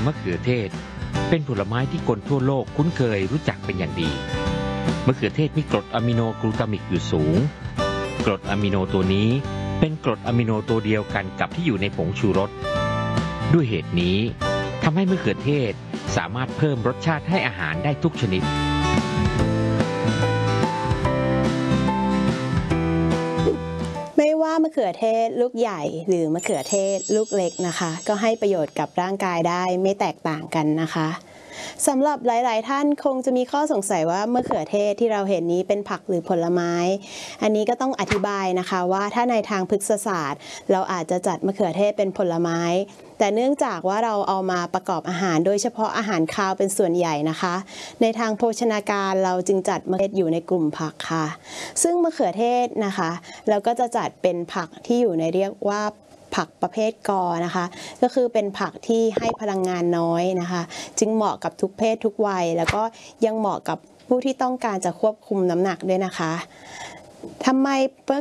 มะเขือเทศเป็นผลไม้ที่คนทั่วโลกคุ้นเคยรู้จักเป็นอย่างดีมะเขือเทศมีกรดอะมิโนกลูตามิกอยู่สูงกรดอะมิโนตัวนี้เป็นกรดอะมิโนตัวเดียวกันกับที่อยู่ในผงชูรสด้วยเหตุนี้ทำให้มะเขือเทศสามารถเพิ่มรสชาติให้อาหารได้ทุกชนิดไม่ว่ามะเขือเทศลูกใหญ่หรือมะเขือเทศลูกเล็กนะคะก็ให้ประโยชน์กับร่างกายได้ไม่แตกต่างกันนะคะสำหรับหลายๆท่านคงจะมีข้อสงสัยว่ามะเขือเทศที่เราเห็นนี้เป็นผักหรือผลไม้อันนี้ก็ต้องอธิบายนะคะว่าถ้าในทางพฤกษศาสตร์เราอาจจะจัดมะเขือเทศเป็นผลไม้แต่เนื่องจากว่าเราเอามาประกอบอาหารโดยเฉพาะอาหารคาวเป็นส่วนใหญ่นะคะในทางโภชนาการเราจึงจัดมะเขือเทศอยู่ในกลุ่มผักค่ะซึ่งมะเขือเทศนะคะเราก็จะจัดเป็นผักที่อยู่ในเรียกว่าผักประเภทกอนะคะก็คือเป็นผักที่ให้พลังงานน้อยนะคะจึงเหมาะกับทุกเพศทุกวัยแล้วก็ยังเหมาะกับผู้ที่ต้องการจะควบคุมน้ำหนักด้วยนะคะทำไมมะ